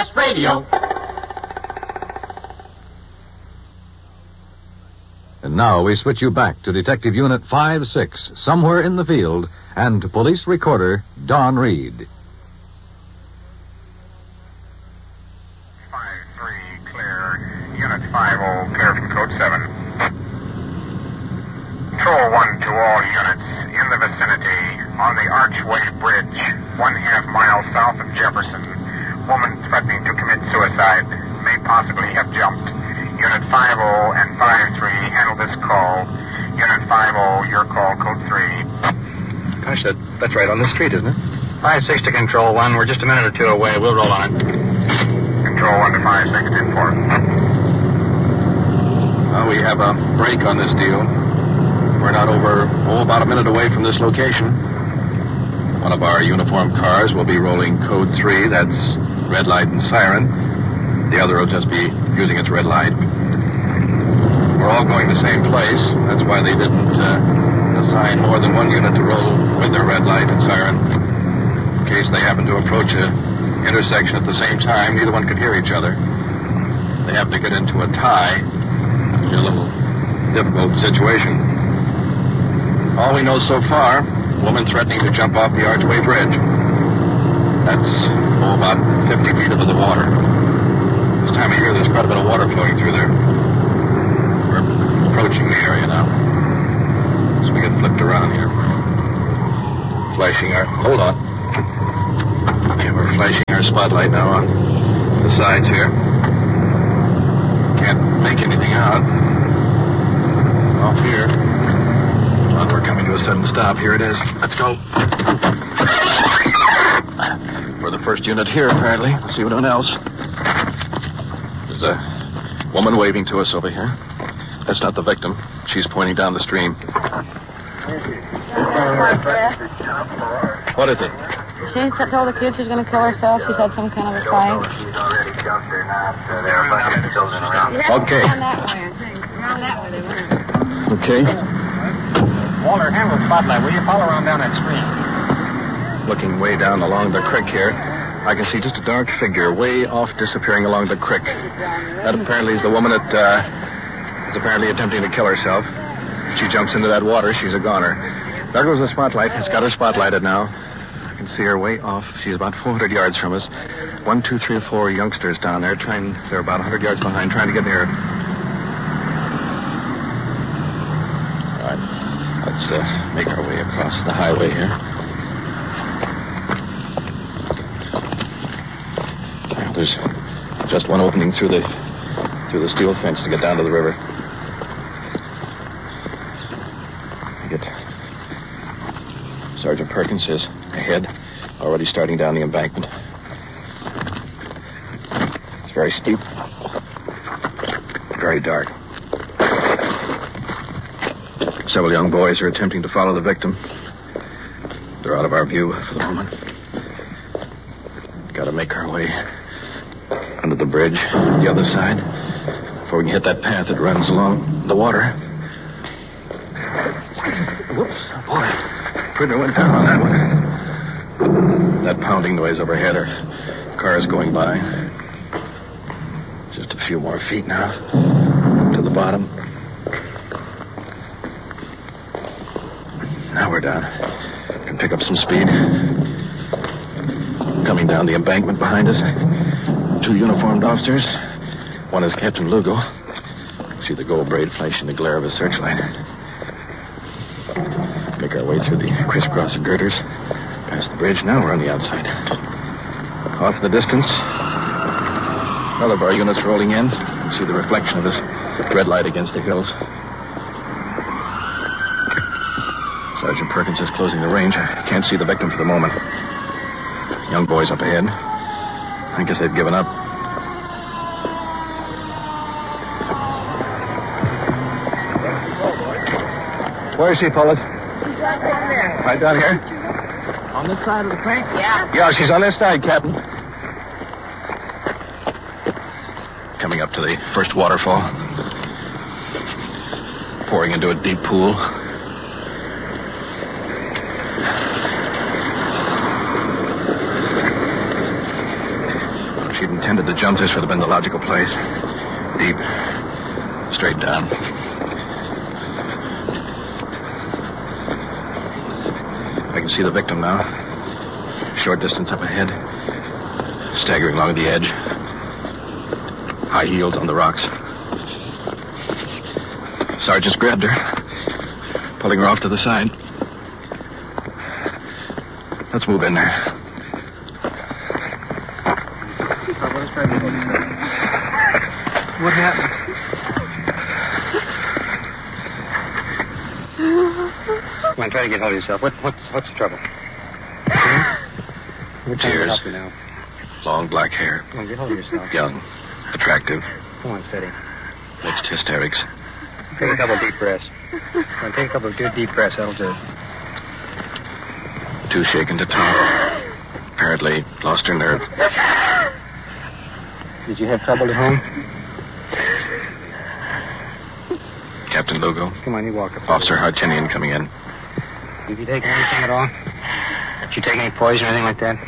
West Radio. And now we switch you back to Detective Unit 5-6, somewhere in the field, and to police recorder Don Reed. 5-3, clear. Unit 5-0, clear from code 7. Control 1 to all units in the vicinity on the Archway Bridge, 1/2 mile south of Jefferson. Woman threatening to commit suicide, may possibly have jumped. Unit 5-0 and 5-3, handle this call. Unit 5-0, your call, code 3. Gosh, that's right on the street, isn't it? 5-6 to Control 1. We're just a minute or two away. We'll roll on. Control 1 to 5-6, 10-4. Well, we have a break on this deal. We're not over, about a minute away from this location. One of our uniformed cars will be rolling code 3. That's red light and siren. The other will just be using its red light. We're all going the same place. That's why they didn't assign more than one unit to roll with their red light and siren. In case they happen to approach a intersection at the same time, neither one could hear each other. They happen to get into a tie. It'll be a little difficult situation. All we know so far, woman threatening to jump off the Archway Bridge. That's, about 50 feet into the water. This time of year, there's quite a bit of water flowing through there. We're approaching the area now. So we get flipped around here. Hold on. Yeah, we're flashing our spotlight now on the sides here. Can't make anything out. Off here. Well, we're coming to a sudden stop. Here it is. Let's go. We're the first unit here, apparently. Let's see anyone else. There's a woman waving to us over here. That's not the victim. She's pointing down the stream. What is it? She told the kid she was going to kill herself. She's had some kind of a fight. Okay. Around that way they went. Okay. Walter, handle the spotlight. Will you follow around down that stream? Looking way down along the creek here, I can see just a dark figure way off disappearing along the creek. That apparently is the woman that is apparently attempting to kill herself. If she jumps into that water, she's a goner. There goes the spotlight. It's got her spotlighted now. I can see her way off. She's about 400 yards from us. 1, 2, 3, or 4 youngsters down there they're about 100 yards behind, trying to get near her. All right. Let's make our way across the highway here. Well, there's just one opening through the steel fence to get down to the river. Sergeant Perkins is ahead, already starting down the embankment. It's very steep, very dark. Several young boys are attempting to follow the victim. They're out of our view for the moment. Got to make our way under the bridge on the other side before we can hit that path that runs along the water. Whoops, boy. Printer went down on that one. That pounding noise overhead are cars going by. Just a few more feet now to the bottom. Now we're down. Can pick up some speed. Coming down the embankment behind us, 2 uniformed officers. One is Captain Lugo. See the gold braid flashing the glare of his searchlight. Make our way through the crisscross of girders, past the bridge. Now we're on the outside. Off in the distance, all of our units rolling in. You can see the reflection of this red light against the hills. Sergeant Perkins is closing the range. I can't see the victim for the moment. Young boys up ahead. I guess they've given up. Where is she, Paulus? Right down here? On this side of the creek? Yeah, she's on this side, Captain. Coming up to the first waterfall. Pouring into a deep pool. She didn't intended to jump, this would have been the logical place. Deep. Straight down. I can see the victim now. Short distance up ahead. Staggering along the edge. High heels on the rocks. Sergeant's grabbed her. Pulling her off to the side. Let's move in there. What happened? Come on, try to get hold of yourself. What's the trouble? We're trying to Tears. help you now. Long black hair. Come on, get hold of yourself. Young. Attractive. Come on, steady. Mixed hysterics. Take a couple of deep breaths. Come on, take a couple of good deep breaths. That'll do. Too shaken to talk. Apparently lost her nerve. Did you have trouble at home? Captain Lugo. Come on, you walk up. Officer Hartinian coming in. Did you take anything at all? Did you take any poison or anything like that?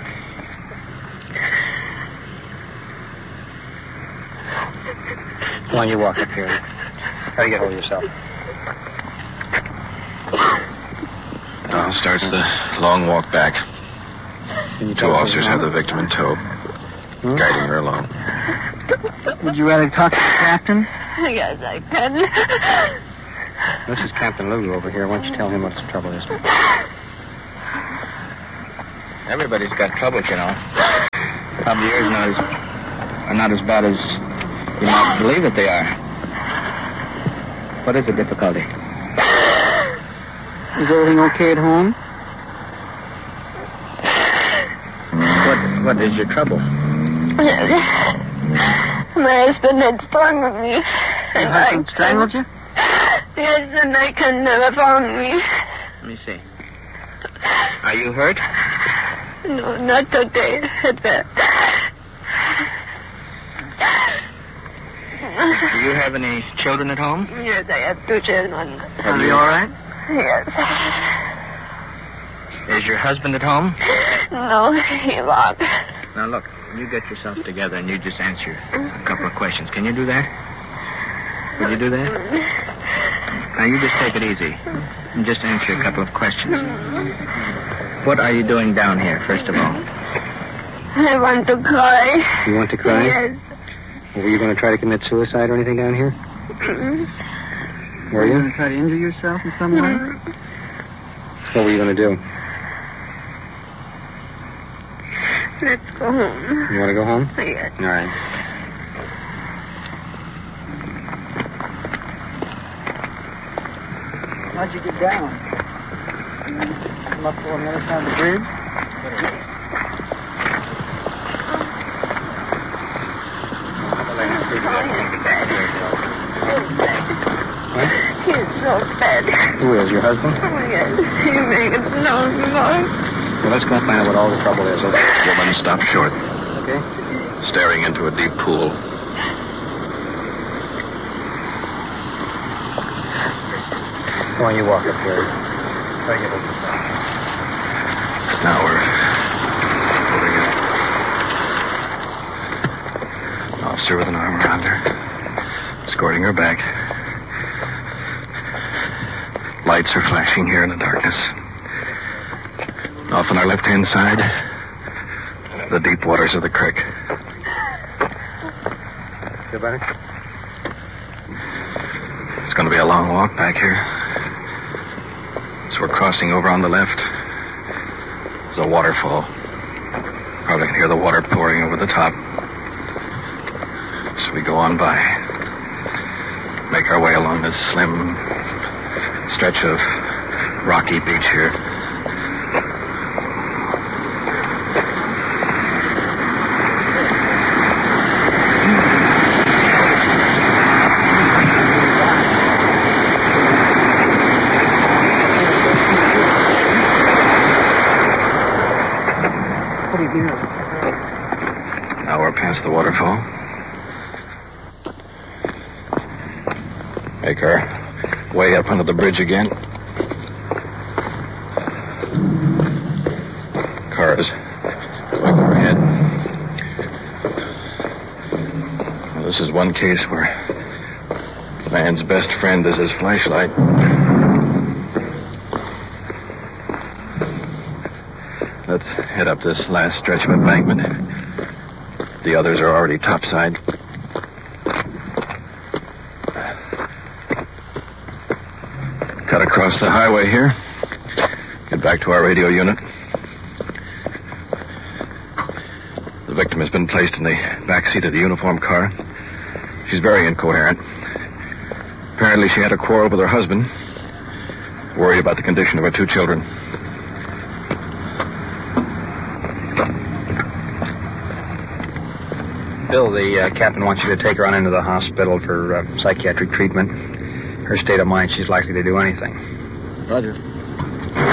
Come on, you walk up here. Try to get hold of yourself. Now starts the long walk back. Two officers have the victim in tow, guiding her along. Would you rather talk to the captain? Yes, I can. This is Captain Lugo over here. Why don't you tell him what the trouble is? Everybody's got troubles, you know. Probably yours are not as bad as you might believe that they are. What is the difficulty? Is everything okay at home? What is your trouble? My husband had strangled me. Your husband strangled you? Yes, and I can never found me. Let me see. Are you hurt? No, not today. Do you have any children at home? Yes, I have 2 children. Are you all right? Yes. Is your husband at home? No, he walked. Now, look, you get yourself together and you just answer a couple of questions. Can you do that? Would you do that? Now, you just take it easy and just answer a couple of questions. What are you doing down here, first of all? I want to cry. You want to cry? Yes. Were you going to try to commit suicide or anything down here? Were you? going to try to injure yourself in some way? What were you going to do? Let's go home. You want to go home? Yes. All right. How'd you get down? Come up on the other side of the bridge? He's so bad. Who is, your husband? Oh, yes. He makes it no more. Well, let's go and find out what all the trouble is, okay? Woman stopped short, Okay? staring into a deep pool. Come on, you walk up here. Try to get over yourself. Now we're moving in. Officer with an arm around her, escorting her back. Lights are flashing here in the darkness. Off on our left-hand side, the deep waters of the creek. Feel better? It's going to be a long walk back here. So we're crossing over on the left. There's a waterfall. Probably can hear the water pouring over the top. So we go on by. Make our way along this slim stretch of rocky beach here. Now we're past the waterfall. Make our way up under the bridge again. Cars going overhead. Well, this is one case where the man's best friend is his flashlight. Let's head up this last stretch of embankment. The others are already topside. Cut across the highway here. Get back to our radio unit. The victim has been placed in the back seat of the uniformed car. She's very incoherent. Apparently she had a quarrel with her husband. Worried about the condition of her 2 children. Bill, the captain wants you to take her on into the hospital for psychiatric treatment. Her state of mind, she's likely to do anything. Roger.